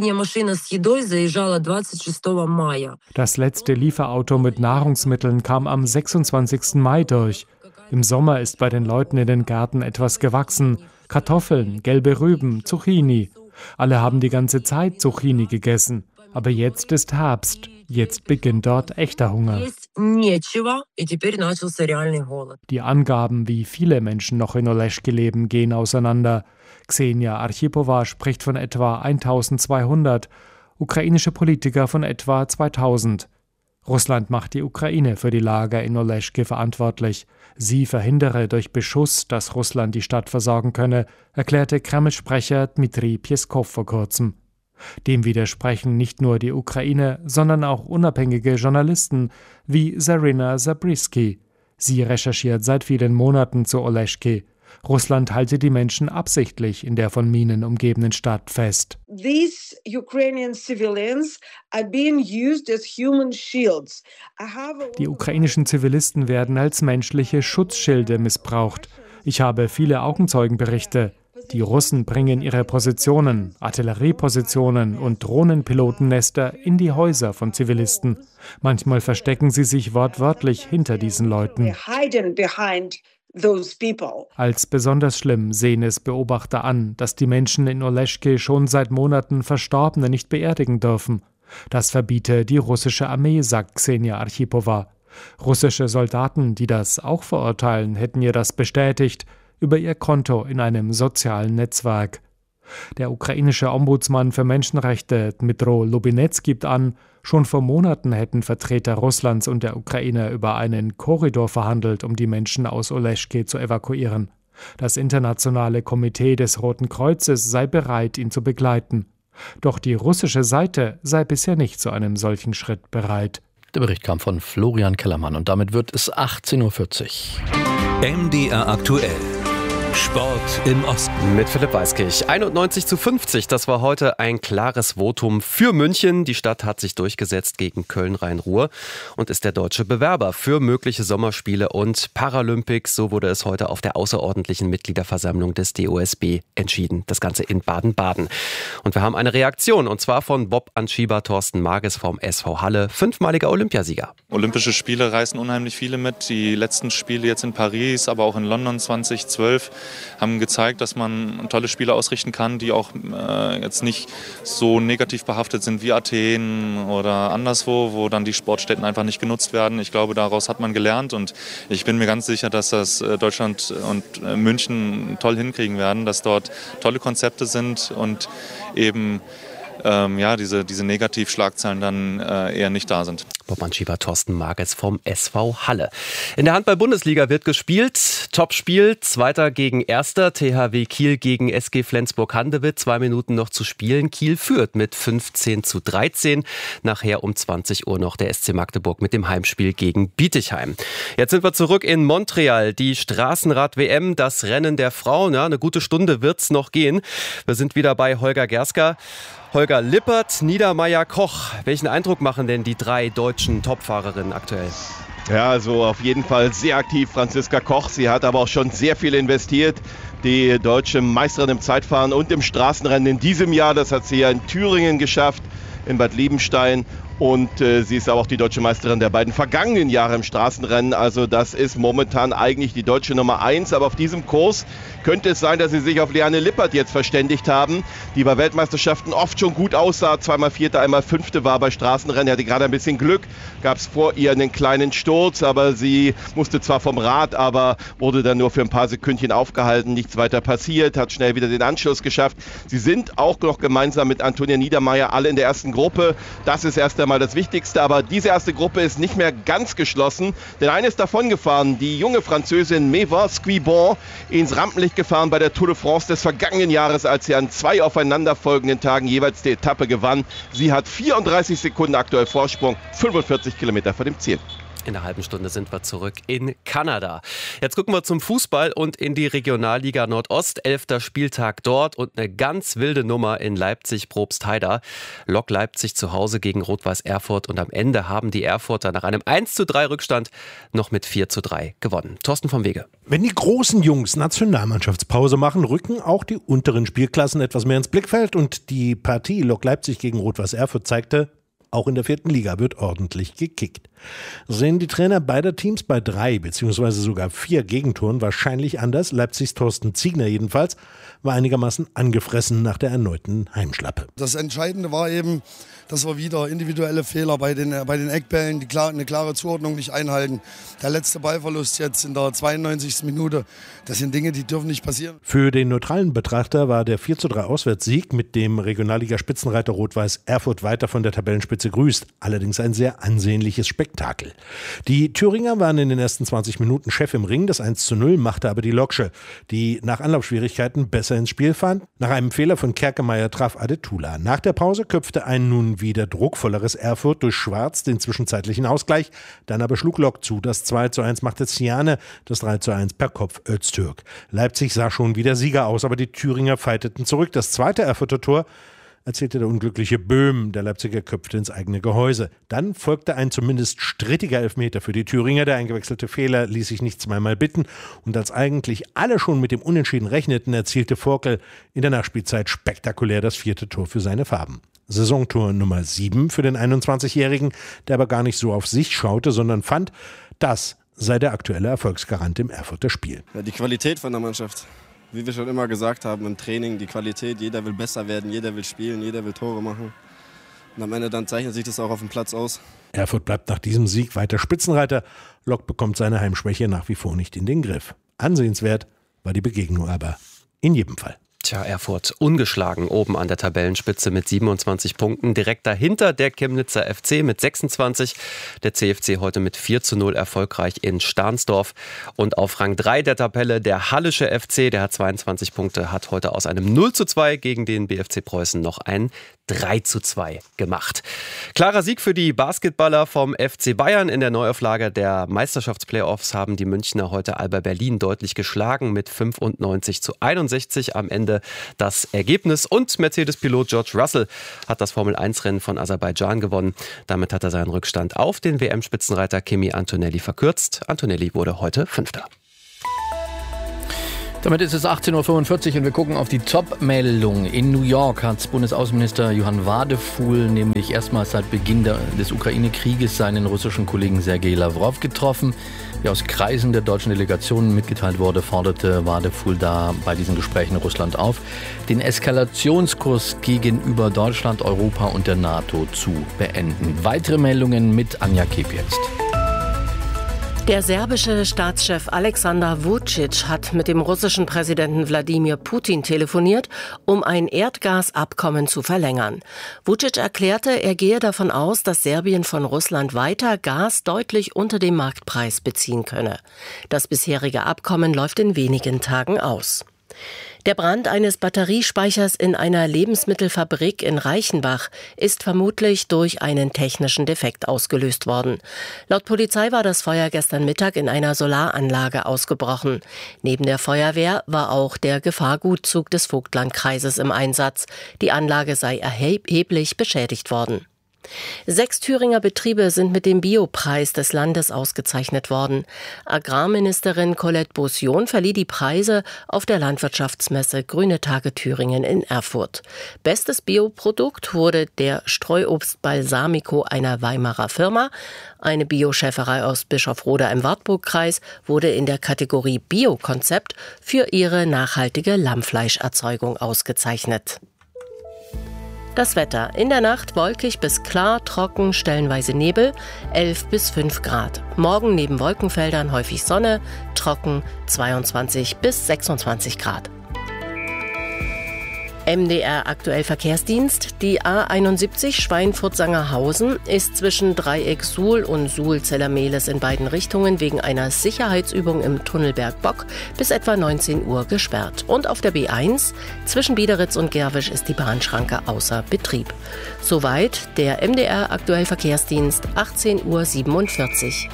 Das letzte Lieferauto mit Nahrungsmitteln kam am 26. Mai durch. Im Sommer ist bei den Leuten in den Gärten etwas gewachsen. Kartoffeln, gelbe Rüben, Zucchini. Alle haben die ganze Zeit Zucchini gegessen. Aber jetzt ist Herbst. Jetzt beginnt dort echter Hunger. Die Angaben, wie viele Menschen noch in Oleschki leben, gehen auseinander. Ksenia Archipowa spricht von etwa 1200, ukrainische Politiker von etwa 2000. Russland macht die Ukraine für die Lager in Oleschki verantwortlich. Sie verhindere durch Beschuss, dass Russland die Stadt versorgen könne, erklärte Kreml-Sprecher Dmitri Peskov vor kurzem. Dem widersprechen nicht nur die Ukraine, sondern auch unabhängige Journalisten wie Zarina Zabriskie. Sie recherchiert seit vielen Monaten zu Oleschki. Russland halte die Menschen absichtlich in der von Minen umgebenen Stadt fest. These Ukrainian civilians are being used as human shields. Die ukrainischen Zivilisten werden als menschliche Schutzschilde missbraucht. Ich habe viele Augenzeugenberichte. Die Russen bringen ihre Positionen, Artilleriepositionen und Drohnenpilotennester in die Häuser von Zivilisten. Manchmal verstecken sie sich wortwörtlich hinter diesen Leuten. Als besonders schlimm sehen es Beobachter an, dass die Menschen in Oleschki schon seit Monaten Verstorbene nicht beerdigen dürfen. Das verbiete die russische Armee, sagt Ksenia Archipowa. Russische Soldaten, die das auch verurteilen, hätten ihr das bestätigt über ihr Konto in einem sozialen Netzwerk. Der ukrainische Ombudsmann für Menschenrechte Dmytro Lubinets gibt an, schon vor Monaten hätten Vertreter Russlands und der Ukraine über einen Korridor verhandelt, um die Menschen aus Oleschke zu evakuieren. Das internationale Komitee des Roten Kreuzes sei bereit, ihn zu begleiten. Doch die russische Seite sei bisher nicht zu einem solchen Schritt bereit. Der Bericht kam von Florian Kellermann und damit wird es 18:40 Uhr. MDR aktuell. Sport im Osten. Mit Philipp Weiskirch. 91:50. Das war heute ein klares Votum für München. Die Stadt hat sich durchgesetzt gegen Köln-Rhein-Ruhr und ist der deutsche Bewerber für mögliche Sommerspiele und Paralympics. So wurde es heute auf der außerordentlichen Mitgliederversammlung des DOSB entschieden. Das Ganze in Baden-Baden. Und wir haben eine Reaktion, und zwar von Bob-Anschieber Thorsten Marges vom SV Halle, 5-maliger Olympiasieger. Olympische Spiele reißen unheimlich viele mit. Die letzten Spiele jetzt in Paris, aber auch in London 2012 haben gezeigt, dass man tolle Spiele ausrichten kann, die auch jetzt nicht so negativ behaftet sind wie Athen oder anderswo, wo dann die Sportstätten einfach nicht genutzt werden. Ich glaube, daraus hat man gelernt und ich bin mir ganz sicher, dass das Deutschland und München toll hinkriegen werden, dass dort tolle Konzepte sind und eben diese Negativschlagzeilen dann eher nicht da sind. Bob-Anschieber Thorsten Marges vom SV Halle. In der Handball-Bundesliga wird gespielt. Topspiel, 2. gegen 1. THW Kiel gegen SG Flensburg-Handewitt. 2 Minuten noch zu spielen. Kiel führt mit 15:13. Nachher um 20 Uhr noch der SC Magdeburg mit dem Heimspiel gegen Bietigheim. Jetzt sind wir zurück in Montreal. Die Straßenrad-WM, das Rennen der Frauen. Ja, eine gute Stunde wird's noch gehen. Wir sind wieder bei Holger Gerska. Holger, Lippert, Niedermeyer, Koch. Welchen Eindruck machen denn die 3 deutschen Topfahrerinnen aktuell? Ja, also auf jeden Fall sehr aktiv Franziska Koch. Sie hat aber auch schon sehr viel investiert. Die deutsche Meisterin im Zeitfahren und im Straßenrennen in diesem Jahr. Das hat sie ja in Thüringen geschafft, in Bad Liebenstein. Und sie ist aber auch die deutsche Meisterin der beiden vergangenen Jahre im Straßenrennen. Also das ist momentan eigentlich die deutsche Nummer 1. Aber auf diesem Kurs könnte es sein, dass sie sich auf Liane Lippert jetzt verständigt haben, die bei Weltmeisterschaften oft schon gut aussah. 2-mal Vierte, einmal Fünfte war bei Straßenrennen. Hatte gerade ein bisschen Glück. Gab es vor ihr einen kleinen Sturz, aber sie musste zwar vom Rad, aber wurde dann nur für ein paar Sekündchen aufgehalten. Nichts weiter passiert, hat schnell wieder den Anschluss geschafft. Sie sind auch noch gemeinsam mit Antonia Niedermeyer alle in der ersten Gruppe. Das ist erst einmal das Wichtigste, aber diese erste Gruppe ist nicht mehr ganz geschlossen, denn eine ist davon gefahren, die junge Französin Maeva Squibon, ins Rampenlicht gefahren bei der Tour de France des vergangenen Jahres, als sie an 2 aufeinanderfolgenden Tagen jeweils die Etappe gewann. Sie hat 34 Sekunden aktuell Vorsprung, 45 Kilometer vor dem Ziel. In einer halben Stunde sind wir zurück in Kanada. Jetzt gucken wir zum Fußball und in die Regionalliga Nordost. 11. Spieltag dort und eine ganz wilde Nummer in Leipzig-Probstheida. Lok Leipzig zu Hause gegen Rot-Weiß Erfurt und am Ende haben die Erfurter nach einem 1:3 Rückstand noch mit 4:3 gewonnen. Thorsten vom Wege. Wenn die großen Jungs Nationalmannschaftspause machen, rücken auch die unteren Spielklassen etwas mehr ins Blickfeld und die Partie Lok Leipzig gegen Rot-Weiß Erfurt zeigte, auch in der 4. Liga wird ordentlich gekickt. Sehen die Trainer beider Teams bei 3 bzw. sogar 4 Gegentoren wahrscheinlich anders. Leipzigs Thorsten Ziegner jedenfalls war einigermaßen angefressen nach der erneuten Heimschlappe. Das Entscheidende war eben, dass wir wieder individuelle Fehler bei den Eckbällen, eine klare Zuordnung nicht einhalten. Der letzte Ballverlust jetzt in der 92. Minute, das sind Dinge, die dürfen nicht passieren. Für den neutralen Betrachter war der 4:3 Auswärtssieg mit dem Regionalliga-Spitzenreiter Rot-Weiß Erfurt weiter von der Tabellenspitze grüßt. Allerdings ein sehr ansehnliches Spektakel. Die Thüringer waren in den ersten 20 Minuten Chef im Ring. Das 1:0 machte aber die Loksche, die nach Anlaufschwierigkeiten besser ins Spiel fand. Nach einem Fehler von Kerkemeyer traf Adetula. Nach der Pause köpfte ein nun wieder druckvolleres Erfurt durch Schwarz den zwischenzeitlichen Ausgleich. Dann aber schlug Lok zu. Das 2:1 machte Ziane, das 3:1 per Kopf Öztürk. Leipzig sah schon wieder Sieger aus, aber die Thüringer fighteten zurück. Das zweite Erfurter Tor erzielte der unglückliche Böhm. Der Leipziger köpfte ins eigene Gehäuse. Dann folgte ein zumindest strittiger Elfmeter für die Thüringer. Der eingewechselte Fehler ließ sich nicht zweimal bitten. Und als eigentlich alle schon mit dem Unentschieden rechneten, erzielte Vorkel in der Nachspielzeit spektakulär das 4. Tor für seine Farben. Saisontor Nummer 7 für den 21-Jährigen, der aber gar nicht so auf sich schaute, sondern fand, das sei der aktuelle Erfolgsgarant im Erfurter Spiel. Ja, die Qualität von der Mannschaft. Wie wir schon immer gesagt haben, im Training die Qualität, jeder will besser werden, jeder will spielen, jeder will Tore machen. Und am Ende dann zeichnet sich das auch auf dem Platz aus. Erfurt bleibt nach diesem Sieg weiter Spitzenreiter. Lok bekommt seine Heimschwäche nach wie vor nicht in den Griff. Ansehenswert war die Begegnung aber in jedem Fall. Tja, Erfurt ungeschlagen oben an der Tabellenspitze mit 27 Punkten. Direkt dahinter der Chemnitzer FC mit 26. Der CFC heute mit 4:0 erfolgreich in Stahnsdorf. Und auf Rang 3 der Tabelle der Hallische FC, der hat 22 Punkte, hat heute aus einem 0:2 gegen den BFC Preußen noch ein 3:2 gemacht. Klarer Sieg für die Basketballer vom FC Bayern. In der Neuauflage der Meisterschaftsplayoffs haben die Münchner heute Alba Berlin deutlich geschlagen mit 95:61 am Ende das Ergebnis. Und Mercedes-Pilot George Russell hat das Formel-1-Rennen von Aserbaidschan gewonnen. Damit hat er seinen Rückstand auf den WM-Spitzenreiter Kimi Antonelli verkürzt. Antonelli wurde heute Fünfter. Damit ist es 18:45 Uhr und wir gucken auf die Top-Meldung. In New York hat Bundesaußenminister Johann Wadefuhl nämlich erstmals seit Beginn des Ukraine-Krieges seinen russischen Kollegen Sergei Lavrov getroffen. Wie aus Kreisen der deutschen Delegation mitgeteilt wurde, forderte Wadefuhl da bei diesen Gesprächen Russland auf, den Eskalationskurs gegenüber Deutschland, Europa und der NATO zu beenden. Weitere Meldungen mit Anja Kep jetzt. Der serbische Staatschef Aleksandar Vučić hat mit dem russischen Präsidenten Wladimir Putin telefoniert, um ein Erdgasabkommen zu verlängern. Vučić erklärte, er gehe davon aus, dass Serbien von Russland weiter Gas deutlich unter dem Marktpreis beziehen könne. Das bisherige Abkommen läuft in wenigen Tagen aus. Der Brand eines Batteriespeichers in einer Lebensmittelfabrik in Reichenbach ist vermutlich durch einen technischen Defekt ausgelöst worden. Laut Polizei war das Feuer gestern Mittag in einer Solaranlage ausgebrochen. Neben der Feuerwehr war auch der Gefahrgutzug des Vogtlandkreises im Einsatz. Die Anlage sei erheblich beschädigt worden. 6 Thüringer Betriebe sind mit dem Biopreis des Landes ausgezeichnet worden. Agrarministerin Colette Beaussion verlieh die Preise auf der Landwirtschaftsmesse Grüne Tage Thüringen in Erfurt. Bestes Bioprodukt wurde der Streuobst Balsamico einer Weimarer Firma. Eine Bioschäferei aus Bischofroda im Wartburgkreis wurde in der Kategorie Biokonzept für ihre nachhaltige Lammfleischerzeugung ausgezeichnet. Das Wetter. In der Nacht wolkig bis klar, trocken, stellenweise Nebel, 11 bis 5 Grad. Morgen neben Wolkenfeldern häufig Sonne, trocken, 22 bis 26 Grad. MDR aktuell Verkehrsdienst. Die A71 Schweinfurt-Sangerhausen ist zwischen Dreieck Suhl und Suhl-Zellermehles in beiden Richtungen wegen einer Sicherheitsübung im Tunnel Bergbock bis etwa 19 Uhr gesperrt. Und auf der B1 zwischen Biederitz und Gerwisch ist die Bahnschranke außer Betrieb. Soweit der MDR aktuell Verkehrsdienst, 18:47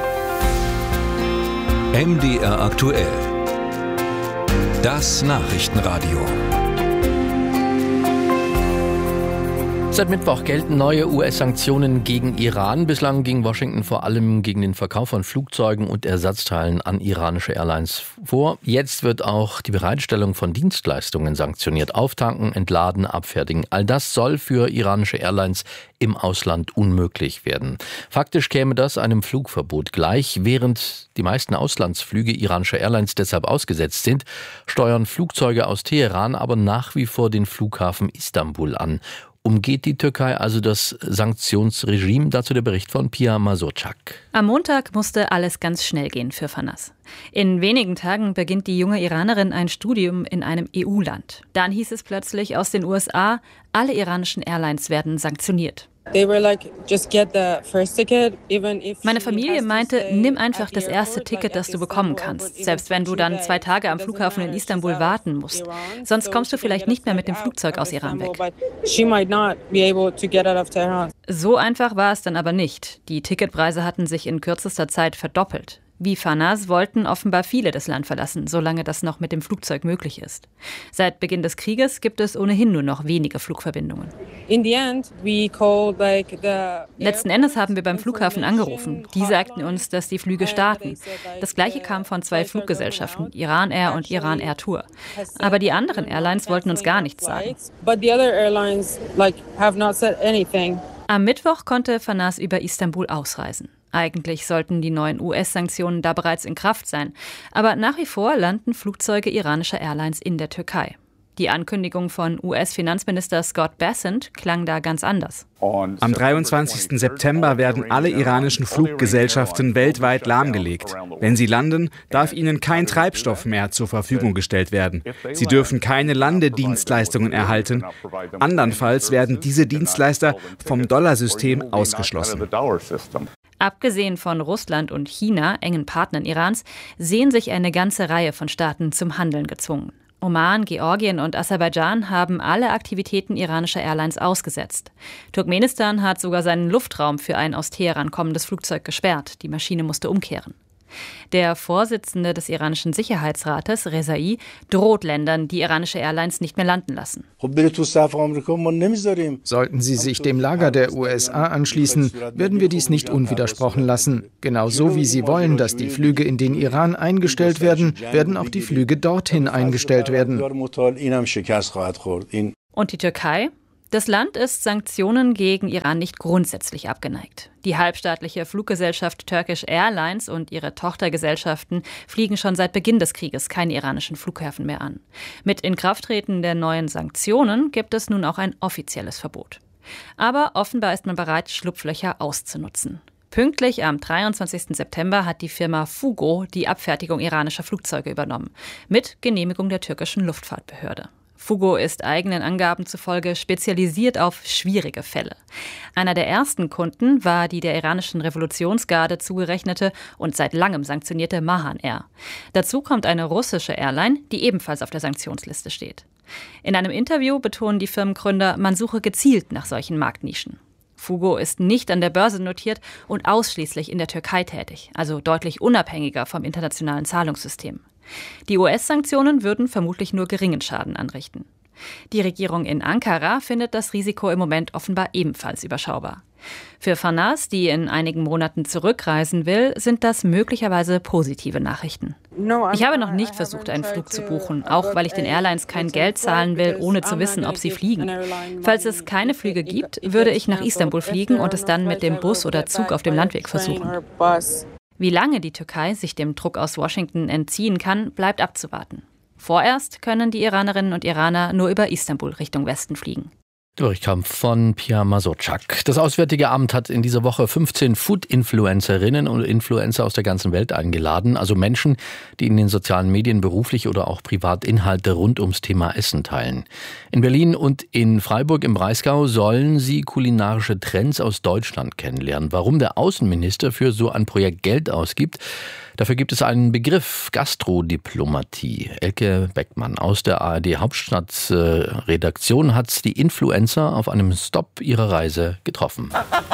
Uhr. MDR aktuell. Das Nachrichtenradio. Seit Mittwoch gelten neue US-Sanktionen gegen Iran. Bislang ging Washington vor allem gegen den Verkauf von Flugzeugen und Ersatzteilen an iranische Airlines vor. Jetzt wird auch die Bereitstellung von Dienstleistungen sanktioniert. Auftanken, entladen, abfertigen. All das soll für iranische Airlines im Ausland unmöglich werden. Faktisch käme das einem Flugverbot gleich. Während die meisten Auslandsflüge iranischer Airlines deshalb ausgesetzt sind, steuern Flugzeuge aus Teheran aber nach wie vor den Flughafen Istanbul an. Umgeht die Türkei also das Sanktionsregime? Dazu der Bericht von Pia Mazurczak. Am Montag musste alles ganz schnell gehen für Fanas. In wenigen Tagen beginnt die junge Iranerin ein Studium in einem EU-Land. Dann hieß es plötzlich aus den USA, alle iranischen Airlines werden sanktioniert. Meine Familie meinte, nimm einfach das erste Ticket, das du bekommen kannst, selbst wenn du dann 2 Tage am Flughafen in Istanbul warten musst. Sonst kommst du vielleicht nicht mehr mit dem Flugzeug aus Iran weg. So einfach war es dann aber nicht. Die Ticketpreise hatten sich in kürzester Zeit verdoppelt. Wie Fanas wollten offenbar viele das Land verlassen, solange das noch mit dem Flugzeug möglich ist. Seit Beginn des Krieges gibt es ohnehin nur noch wenige Flugverbindungen. Letzten Endes haben wir beim Flughafen angerufen. Die sagten uns, dass die Flüge starten. Das Gleiche kam von 2 Fluggesellschaften, Iran Air und Iran Air Tour. Aber die anderen Airlines wollten uns gar nichts sagen. Am Mittwoch konnte Fanas über Istanbul ausreisen. Eigentlich sollten die neuen US-Sanktionen da bereits in Kraft sein. Aber nach wie vor landen Flugzeuge iranischer Airlines in der Türkei. Die Ankündigung von US-Finanzminister Scott Bessent klang da ganz anders. Am 23. September werden alle iranischen Fluggesellschaften weltweit lahmgelegt. Wenn sie landen, darf ihnen kein Treibstoff mehr zur Verfügung gestellt werden. Sie dürfen keine Landedienstleistungen erhalten. Andernfalls werden diese Dienstleister vom Dollarsystem ausgeschlossen. Abgesehen von Russland und China, engen Partnern Irans, sehen sich eine ganze Reihe von Staaten zum Handeln gezwungen. Oman, Georgien und Aserbaidschan haben alle Aktivitäten iranischer Airlines ausgesetzt. Turkmenistan hat sogar seinen Luftraum für ein aus Teheran kommendes Flugzeug gesperrt. Die Maschine musste umkehren. Der Vorsitzende des iranischen Sicherheitsrates, Rezai, droht Ländern, die iranische Airlines nicht mehr landen lassen. Sollten sie sich dem Lager der USA anschließen, werden wir dies nicht unwidersprochen lassen. Genauso wie sie wollen, dass die Flüge in den Iran eingestellt werden, werden auch die Flüge dorthin eingestellt werden. Und die Türkei? Das Land ist Sanktionen gegen Iran nicht grundsätzlich abgeneigt. Die halbstaatliche Fluggesellschaft Turkish Airlines und ihre Tochtergesellschaften fliegen schon seit Beginn des Krieges keine iranischen Flughäfen mehr an. Mit Inkrafttreten der neuen Sanktionen gibt es nun auch ein offizielles Verbot. Aber offenbar ist man bereit, Schlupflöcher auszunutzen. Pünktlich am 23. September hat die Firma Fugo die Abfertigung iranischer Flugzeuge übernommen, mit Genehmigung der türkischen Luftfahrtbehörde. Fugo ist eigenen Angaben zufolge spezialisiert auf schwierige Fälle. Einer der ersten Kunden war die der iranischen Revolutionsgarde zugerechnete und seit langem sanktionierte Mahan Air. Dazu kommt eine russische Airline, die ebenfalls auf der Sanktionsliste steht. In einem Interview betonen die Firmengründer, man suche gezielt nach solchen Marktnischen. Fugo ist nicht an der Börse notiert und ausschließlich in der Türkei tätig, also deutlich unabhängiger vom internationalen Zahlungssystem. Die US-Sanktionen würden vermutlich nur geringen Schaden anrichten. Die Regierung in Ankara findet das Risiko im Moment offenbar ebenfalls überschaubar. Für Farnaz, die in einigen Monaten zurückreisen will, sind das möglicherweise positive Nachrichten. Ich habe noch nicht versucht, einen Flug zu buchen, auch weil ich den Airlines kein Geld zahlen will, ohne zu wissen, ob sie fliegen. Falls es keine Flüge gibt, würde ich nach Istanbul fliegen und es dann mit dem Bus oder Zug auf dem Landweg versuchen. Wie lange die Türkei sich dem Druck aus Washington entziehen kann, bleibt abzuwarten. Vorerst können die Iranerinnen und Iraner nur über Istanbul Richtung Westen fliegen. Durchkampf von Pia Mazurczak. Das Auswärtige Amt hat in dieser Woche 15 Food-Influencerinnen und Influencer aus der ganzen Welt eingeladen, also Menschen, die in den sozialen Medien beruflich oder auch privat Inhalte rund ums Thema Essen teilen. In Berlin und in Freiburg im Breisgau sollen sie kulinarische Trends aus Deutschland kennenlernen. Warum der Außenminister für so ein Projekt Geld ausgibt, dafür gibt es einen Begriff, Gastrodiplomatie. Elke Beckmann aus der ARD Hauptstadtredaktion hat die Influencer auf einem Stopp ihrer Reise getroffen.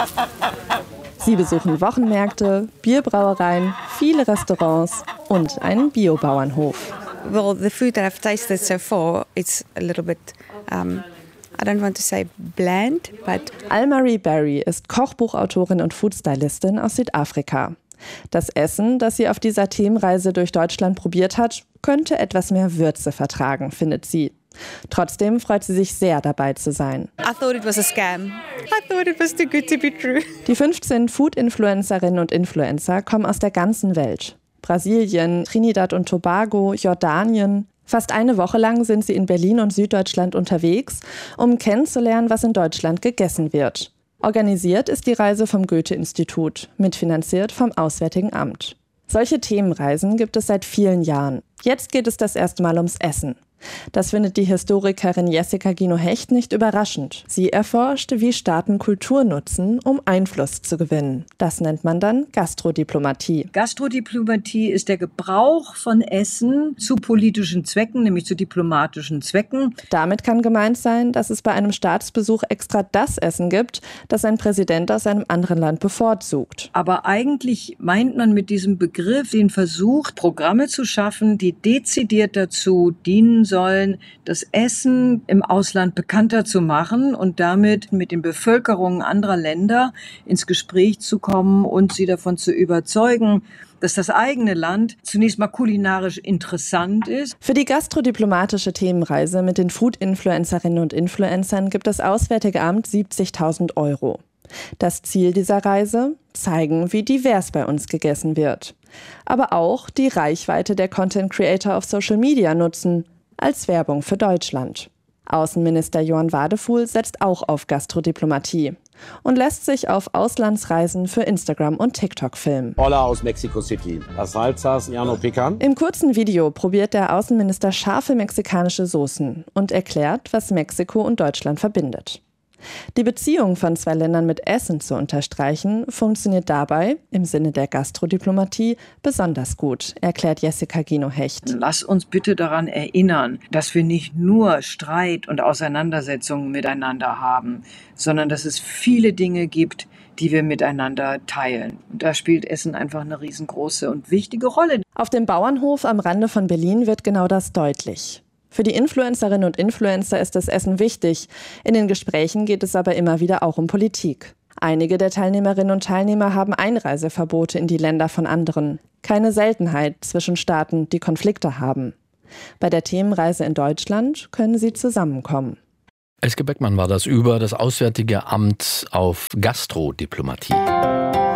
Sie besuchen Wochenmärkte, Bierbrauereien, viele Restaurants und einen Biobauernhof. Well, the food that I've tasted so far, it's a little bit I don't want to say bland, but Almarie Berry ist Kochbuchautorin und Foodstylistin aus Südafrika. Das Essen, das sie auf dieser Themenreise durch Deutschland probiert hat, könnte etwas mehr Würze vertragen, findet sie. Trotzdem freut sie sich sehr, dabei zu sein. I thought it was a scam. I thought it was too good to be true. Die 15 Food-Influencerinnen und Influencer kommen aus der ganzen Welt. Brasilien, Trinidad und Tobago, Jordanien. Fast eine Woche lang sind sie in Berlin und Süddeutschland unterwegs, um kennenzulernen, was in Deutschland gegessen wird. Organisiert ist die Reise vom Goethe-Institut, mitfinanziert vom Auswärtigen Amt. Solche Themenreisen gibt es seit vielen Jahren. Jetzt geht es das erste Mal ums Essen. Das findet die Historikerin Jessica Gino-Hecht nicht überraschend. Sie erforscht, wie Staaten Kultur nutzen, um Einfluss zu gewinnen. Das nennt man dann Gastrodiplomatie. Gastrodiplomatie ist der Gebrauch von Essen zu politischen Zwecken, nämlich zu diplomatischen Zwecken. Damit kann gemeint sein, dass es bei einem Staatsbesuch extra das Essen gibt, das ein Präsident aus einem anderen Land bevorzugt. Aber eigentlich meint man mit diesem Begriff den Versuch, Programme zu schaffen, die dezidiert dazu dienen sollen, das Essen im Ausland bekannter zu machen und damit mit den Bevölkerungen anderer Länder ins Gespräch zu kommen und sie davon zu überzeugen, dass das eigene Land zunächst mal kulinarisch interessant ist. Für die gastrodiplomatische Themenreise mit den Food-Influencerinnen und Influencern gibt das Auswärtige Amt 70.000 €. Das Ziel dieser Reise? Zeigen, wie divers bei uns gegessen wird. Aber auch die Reichweite der Content Creator auf Social Media nutzen. als Werbung für Deutschland. Außenminister Johann Wadefuhl setzt auch auf Gastrodiplomatie und lässt sich auf Auslandsreisen für Instagram und TikTok filmen. Hola aus Mexico City. Las salsas llano pican. Im kurzen Video probiert der Außenminister scharfe mexikanische Soßen und erklärt, was Mexiko und Deutschland verbindet. Die Beziehung von zwei Ländern mit Essen zu unterstreichen, funktioniert dabei, im Sinne der Gastrodiplomatie, besonders gut, erklärt Jessica Gino-Hecht. Lass uns bitte daran erinnern, dass wir nicht nur Streit und Auseinandersetzungen miteinander haben, sondern dass es viele Dinge gibt, die wir miteinander teilen. Und da spielt Essen einfach eine riesengroße und wichtige Rolle. Auf dem Bauernhof am Rande von Berlin wird genau das deutlich. Für die Influencerinnen und Influencer ist das Essen wichtig. In den Gesprächen geht es aber immer wieder auch um Politik. Einige der Teilnehmerinnen und Teilnehmer haben Einreiseverbote in die Länder von anderen. Keine Seltenheit zwischen Staaten, die Konflikte haben. Bei der Themenreise in Deutschland können sie zusammenkommen. Elske Beckmann war das über das Auswärtige Amt auf Gastrodiplomatie.